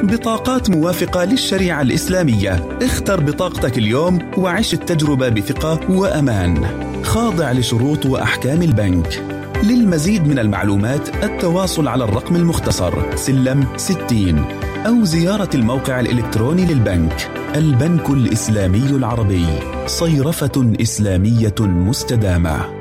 بطاقات موافقة للشريعة الإسلامية. اختر بطاقتك اليوم وعيش التجربة بثقة وأمان، خاضع لشروط وأحكام البنك. للمزيد من المعلومات التواصل على الرقم المختصر سلم 60 أو زيارة الموقع الإلكتروني للبنك. البنك الإسلامي العربي، صيرفة إسلامية مستدامة.